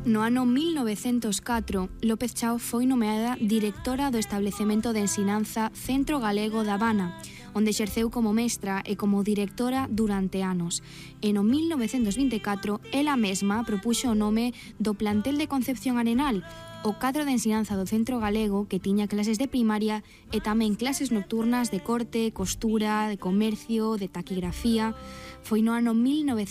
No ano 1904, López Chao foi nomeada directora do establecemento de ensinanza Centro Galego da Habana, onde exerceu como mestra e como directora durante anos. E no 1924, ela mesma propuxo o nome do plantel de Concepción Arenal, o cadro de ensinanza do Centro Galego, que tiña clases de primaria e tamén clases nocturnas de corte, costura, de comercio, de taquigrafía. Foi no ano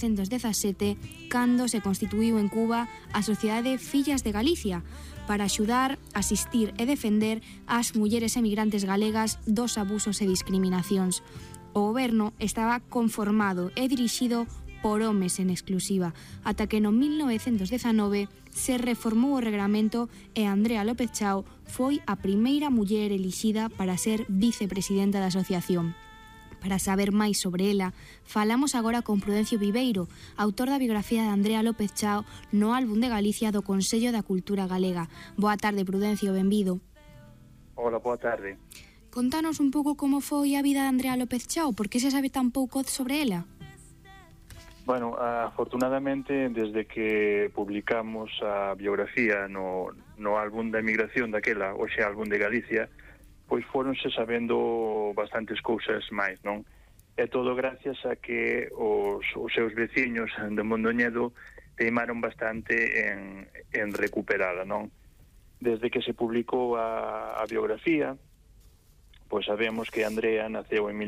1917 cando se constituíu en Cuba a Sociedade Fillas de Galicia para axudar, asistir e defender as mulleres emigrantes galegas dos abusos e discriminacións. O goberno estaba conformado e dirixido por homes en exclusiva, ata que no 1919 se reformou o regramento e Andrea López Chao foi a primeira muller elixida para ser vicepresidenta da asociación. Para saber máis sobre ela, falamos agora con Prudencio Viveiro, autor da biografía de Andrea López Chao no álbum de Galicia do Consello da Cultura Galega. Boa tarde, Prudencio, benvido. Hola, boa tarde. Contanos un pouco como foi a vida de Andrea López Chao, por que se sabe tan pouco sobre ela? Bueno, afortunadamente, desde que publicamos a biografía no álbum da emigración daquela, hoxe álbum de Galicia, pois foronse sabendo bastantes cousas máis, non? É todo gracias a que os seus veciños de Mondoñedo teimaron bastante en recuperala, non? Desde que se publicou a biografía, pois sabemos que Andrea naceu en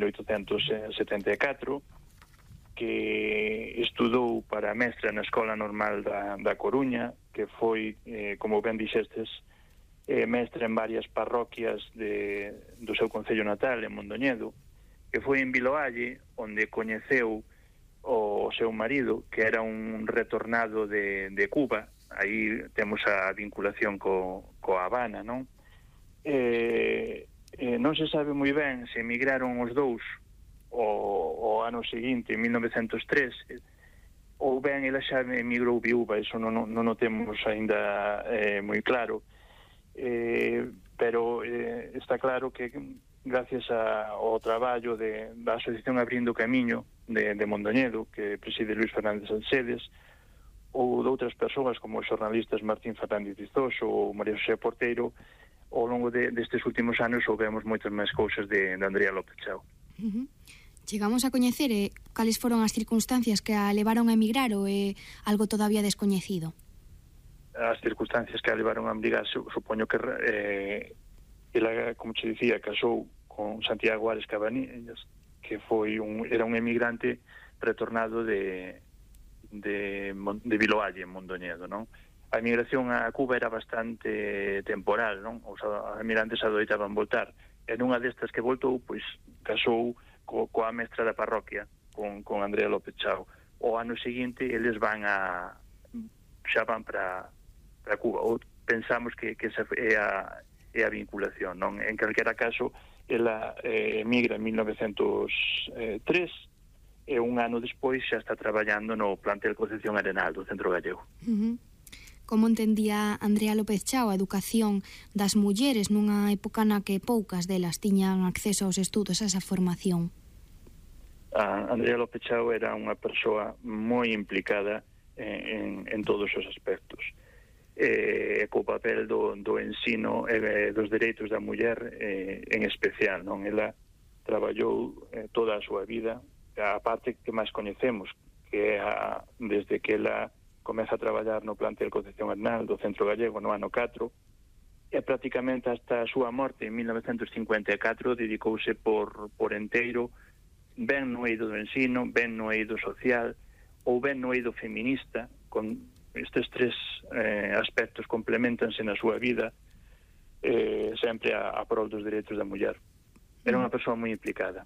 1874, que estudou para mestra na Escola Normal da Coruña, que foi, como ben dixestes, mestra en varias parroquias do seu concello natal, en Mondoñedo, que foi en Viloalle, onde coñeceu o seu marido, que era un retornado de Cuba. Aí temos a vinculación co Habana, non? Non se sabe moi ben se emigraron os dous o ano seguinte, en 1903, ou ben ela xa emigrou viúva, iso non o temos aínda moi claro, pero está claro que gracias ao traballo da Asociación Abrindo Camiño de Mondoñedo, que preside Luis Fernández Ansedes, ou de outras persoas como os xornalistas Martín Fernández Dizoso ou María José Porteiro, ao longo destes últimos anos soubemos moitas máis cousas de Andrea López Chao. Chegamos a coñecer cales foron as circunstancias que a levaron a emigrar ou é algo todavía descoñecido? As circunstancias que a levaron a emigrar, supoño que ela, como che dicía, casou con Santiago Ares Cabanillas, que era un emigrante retornado de Viloalle, en Mondoñedo, non? A emigración a Cuba era bastante temporal, non? Os emigrantes adoitaban voltar. En unha destas que voltou, pois, casou coa mestra da parroquia, con Andrea López Chao. O ano seguinte, eles xa van para Cuba. Ou pensamos que esa é a vinculación, non? En calquera caso, ela emigra en 1903, e un ano despois xa está traballando no plantel Concepción Arenal do Centro Gallego. Como entendía Andrea López Chao a educación das mulleres nunha época na que poucas delas tiñan acceso aos estudos, a esa formación? Andrea López Chao era unha persoa moi implicada en todos os aspectos. Co papel do ensino e dos dereitos da muller en especial, non? Ela traballou toda a súa vida, a parte que máis coñecemos, que é desde que ela comeza a traballar no plantel Concepción Arenal do Centro Gallego no ano 4, e prácticamente hasta a súa morte en 1954 dedicouse por enteiro ben no eido do ensino, ben no eido social ou ben no eido feminista. Con estes tres aspectos complementanse na súa vida, sempre a prol dos dereitos da muller. Era unha persoa moi implicada.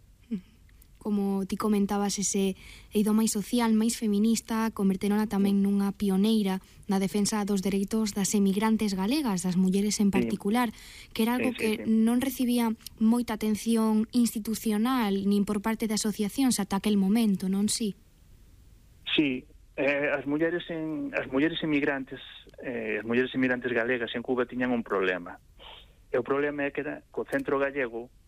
Como ti comentabas, ese eido máis social, máis feminista, convertérola tamén nunha pioneira na defensa dos dereitos das emigrantes galegas, das mulleres en particular, que era algo que non recibía moita atención institucional nin por parte de asociacións ata aquel momento, non si? Sí, as mulleres emigrantes galegas en Cuba tiñan un problema. E o problema é que co Centro Gallego